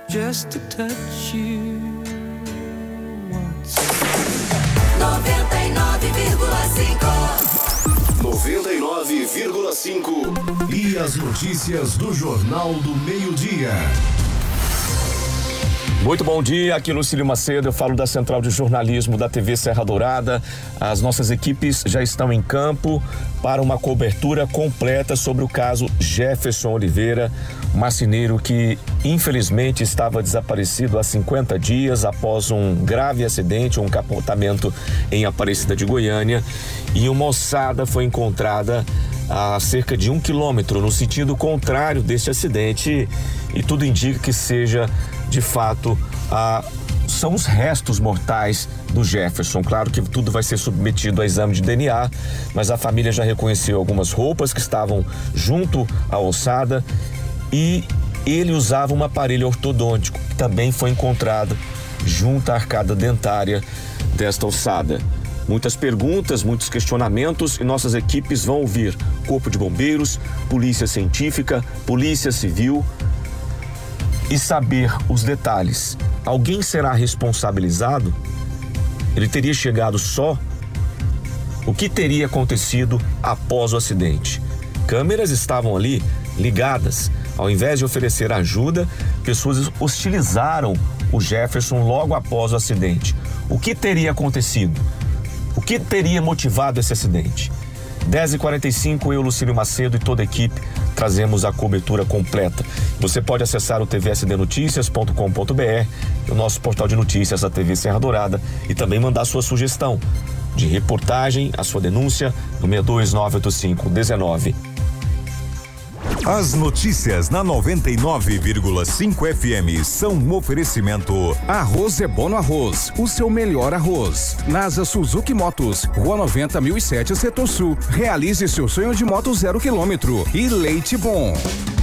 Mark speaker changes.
Speaker 1: just to touch you once.
Speaker 2: 99,5 e as notícias do Jornal do Meio-Dia.
Speaker 3: Muito bom dia, aqui Lucílio Macedo, eu falo da Central de Jornalismo da TV Serra Dourada. As nossas equipes já estão em campo para uma cobertura completa sobre o caso Jefferson Oliveira, marceneiro que infelizmente estava desaparecido há 50 dias após um grave acidente, um capotamento em Aparecida de Goiânia, e uma ossada foi encontrada a cerca de 1 quilômetro no sentido contrário deste acidente, e tudo indica que seja de fato são os restos mortais do Jefferson. Claro que tudo vai ser submetido a exame de DNA, mas a família já reconheceu algumas roupas que estavam junto à ossada e ele usava um aparelho ortodôntico que também foi encontrado junto à arcada dentária desta ossada. Muitas perguntas, muitos questionamentos, e nossas equipes vão ouvir Corpo de Bombeiros, Polícia Científica, Polícia Civil, e saber os detalhes. Alguém será responsabilizado? Ele teria chegado só? O que teria acontecido após o acidente? Câmeras estavam ali ligadas. Ao invés de oferecer ajuda, pessoas hostilizaram o Jefferson logo após o acidente. O que teria acontecido? O que teria motivado esse acidente? 10h45, eu, Lucílio Macedo, e toda a equipe trazemos a cobertura completa. Você pode acessar o tvsdnoticias.com.br, o nosso portal de notícias da TV Serra Dourada, e também mandar sua sugestão de reportagem, a sua denúncia no 6298519.
Speaker 4: As notícias na 99,5 FM são um oferecimento.
Speaker 5: Arroz é bom no arroz, o seu melhor arroz. NASA Suzuki Motos, Rua 90.007, Setor Sul. Realize seu sonho de moto 0 km. E Leite Bom.